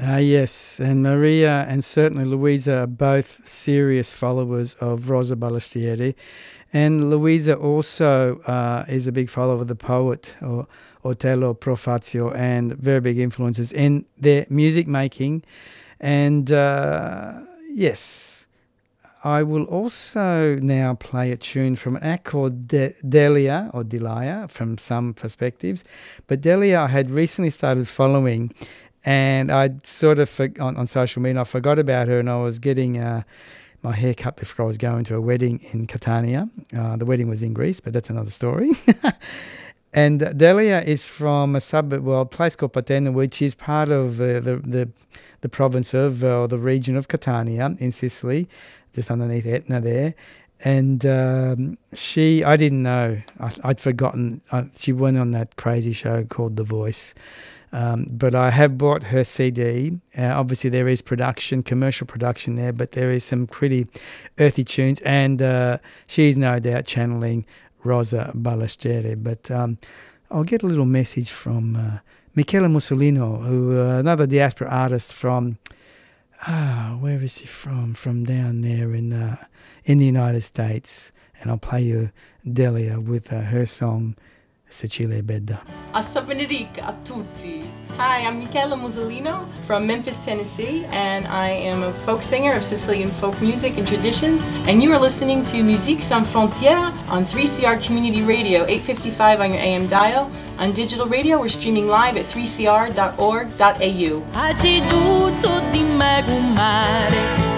Yes, and Maria and certainly Louisa are both serious followers of Rosa Ballestieri. And Louisa also is a big follower of the poet Otello Profazio and very big influences in their music making. And yes, I will also now play a tune from an act called Delia or Delia from some perspectives. But Delia I had recently started following, and I'd sort of, on social media, I forgot about her, and I was getting my hair cut before I was going to a wedding in Catania. The wedding was in Greece, but that's another story. And Delia is from a suburb, well, a place called Paterno, which is part of the province of, or the region of Catania in Sicily, just underneath Etna there. And I didn't know, I'd forgotten, she went on that crazy show called The Voice. But I have bought her CD. Obviously, there is commercial production there, but there is some pretty earthy tunes, and she's no doubt channeling Rosa Ballestieri. But I'll get a little message from Michele Mussolino, who another diaspora artist from, where is he from? From down there in the United States. And I'll play you Delia with her song Sicilia Bella. Assabenerica a tutti. Hi, I'm Michele Mussolino from Memphis, Tennessee, and I am a folk singer of Sicilian folk music and traditions. And you are listening to Musique Sans Frontières on 3CR Community Radio, 855 on your AM dial. On digital radio, we're streaming live at 3cr.org.au. Agiduzzo di magumare.